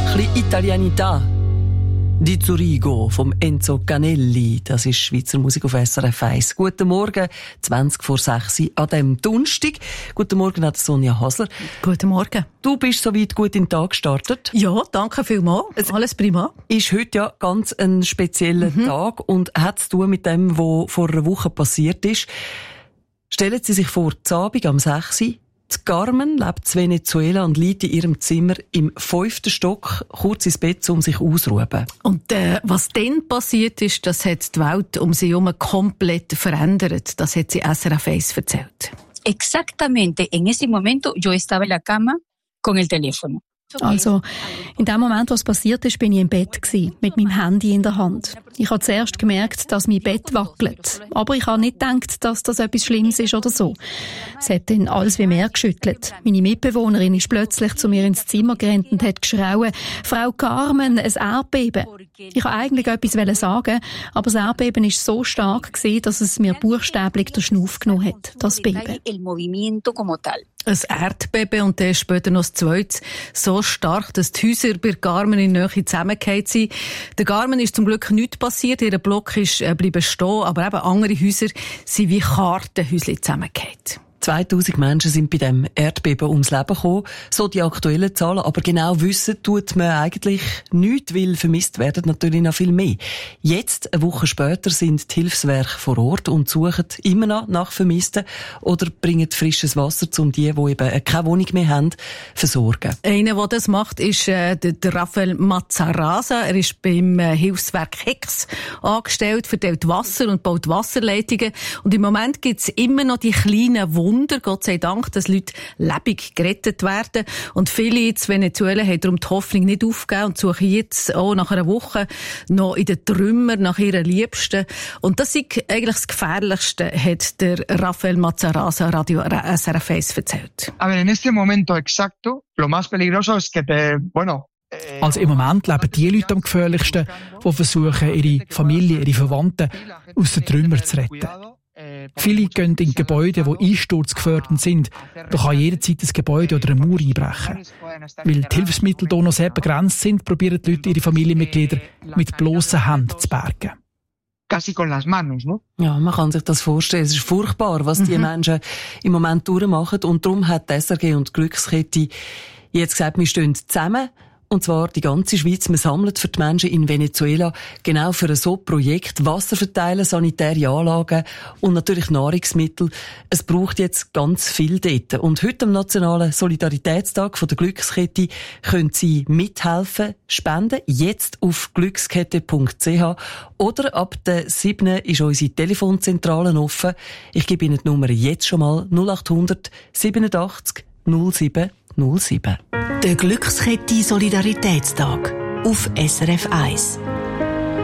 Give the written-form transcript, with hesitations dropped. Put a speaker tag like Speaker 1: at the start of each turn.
Speaker 1: Ein bisschen Italianità. Di Zurigo vom Enzo Canelli. Das ist Schweizer Musik auf SRF 1. Guten Morgen, 6:20 an diesem Donnerstag. Guten Morgen an Sonja Hasler.
Speaker 2: Guten Morgen.
Speaker 1: Du bist soweit gut in den Tag gestartet.
Speaker 2: Ja, danke vielmals. Alles prima.
Speaker 1: Ist heute ja ganz ein spezieller Tag und hat zu tun mit dem, was vor einer Woche passiert ist. Stellen Sie sich vor, die Abend am 6 Uhr. Die Carmen lebt in Venezuela und liegt in ihrem Zimmer im 5. Stock, kurz ins Bett, um sich auszuruhen.
Speaker 2: Und was dann passiert ist, das hat die Welt um sie herum komplett verändert. Das hat sie SRF 1 erzählt.
Speaker 3: Exactamente, en ese momento yo estaba en la cama con el teléfono.
Speaker 4: Also, in dem Moment, was passiert ist, bin ich im Bett gewesen, mit meinem Handy in der Hand. Ich habe zuerst gemerkt, dass mein Bett wackelt. Aber ich habe nicht gedacht, dass das etwas Schlimmes ist oder so. Es hat dann alles wie mehr geschüttelt. Meine Mitbewohnerin ist plötzlich zu mir ins Zimmer gerannt und hat geschrauen: «Frau Carmen, ein Erdbeben!» Ich wollte eigentlich etwas sagen, aber das Erdbeben war so stark gewesen, dass es mir buchstäblich den Schnuff genommen hat, das Beben.
Speaker 2: Ein Erdbeben und dann später noch das zweite. So stark, dass die Häuser bei Carmen in Nähe zusammengefallen sind. Der Carmen ist zum Glück nichts passiert. Ihr Block ist bleiben stehen, aber eben andere Häuser sind wie Kartenhäuschen zusammengefallen.
Speaker 1: 2000 Menschen sind bei dem Erdbeben ums Leben gekommen. So die aktuellen Zahlen. Aber genau wissen tut man eigentlich nichts, weil vermisst werden natürlich noch viel mehr. Jetzt, eine Woche später, sind die Hilfswerke vor Ort und suchen immer noch nach Vermissten oder bringen frisches Wasser, um die eben keine Wohnung mehr haben, versorgen.
Speaker 2: Einer, der das macht, ist der Rafael Mazarasa. Er ist beim Hilfswerk Hex angestellt, verteilt Wasser und baut Wasserleitungen. Und im Moment gibt es immer noch die kleinen Wunder, Gott sei Dank, dass Leute lebendig gerettet werden. Und viele in Venezuela haben darum die Hoffnung nicht aufgegeben und suchen jetzt auch nach einer Woche noch in den Trümmern nach ihren Liebsten. Und das ist eigentlich das Gefährlichste, hat der Rafael Mazarasa Radio SRF 1 erzählt.
Speaker 5: A ver, en este momento exacto, lo más peligroso es que
Speaker 6: Also im Moment leben die Leute am gefährlichsten, die versuchen, ihre Familie, ihre Verwandten aus den Trümmern zu retten. Viele gehen in Gebäude, die einsturzgefährdet sind. Da kann jederzeit ein Gebäude oder eine Mauer einbrechen. Weil die Hilfsmittel hier noch sehr begrenzt sind, probieren die Leute ihre Familienmitglieder mit bloßen Händen zu bergen.
Speaker 5: Casi con las manos, no?
Speaker 1: Ja, man kann sich das vorstellen. Es ist furchtbar, was die Menschen im Moment durchmachen. Und darum hat die SRG und die Glückskette jetzt gesagt, wir stehen zusammen. Und zwar die ganze Schweiz. Wir sammeln für die Menschen in Venezuela genau für ein so Projekt Wasser verteilen, sanitäre Anlagen und natürlich Nahrungsmittel. Es braucht jetzt ganz viel dort. Und heute am Nationalen Solidaritätstag von der Glückskette können Sie mithelfen, spenden. Jetzt auf glückskette.ch oder ab der 7. ist unsere Telefonzentrale offen. Ich gebe Ihnen die Nummer jetzt schon mal: 0800 87 07 07.
Speaker 7: Der Glückskette Solidaritätstag auf SRF 1.